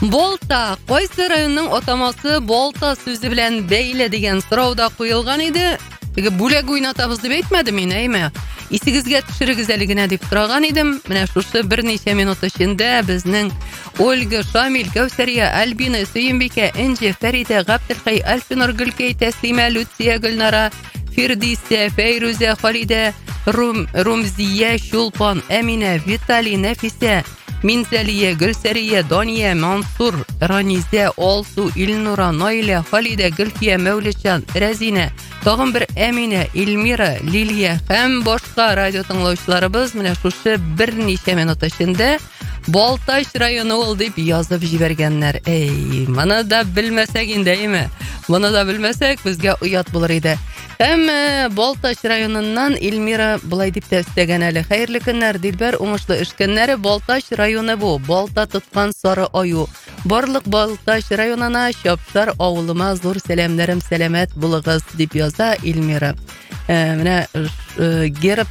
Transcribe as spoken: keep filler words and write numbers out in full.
Болта, кайсы районның атамасы Болта сүзе белән бәйле дигән сорау да куелган иде. Теге бүләк уйнатабыз дип әйтмәдем мин, әйме. Исегезгә төшерегез әле генә дип сораган идем. Менә шушы берничә минут эчендә безнең Ольга, Шамил, Кәүсәрия, Альбина, Сөембикә, Энҗе, Фәридә, Габделхай, Альфинур, Гөлкәй, Тәслимә, Люция, Гөлнара, Фирдисә, Фәйрүзә, Халидә, Рум, Румзия, Шулпан, Әминә, Виталий, Нәфисә, Минзәлия, Гөлсәрия, Дания, Мансур, Ранизә, Алсу, Илнура, Наилә, Халидә, Гөлфия, Мәүлетҗан, Рәзинә, тагын бер Әминә, Илмира, Лилия һәм башка радио тыңлаучыларыбыз менә шушы берничә минут эчендә Балтач районы ул дип язып җибәргәннәр. Эй, моны да белмәсәк инде, әйме? Моны да белмәсәк, безгә уят булыр иде. Һәм Балтач районыннан Илмира булай дип тә өстәгән әле. Хәерле көннәр, Дилбәр, уңышлы эш көннәре. Балтач районы бу. Балта тоткан сары аю. Барлык Балтач районына, Чапшар авылыма зур сәламнәрем, сәламәт булыгыз дип яза Илмира. Менә герб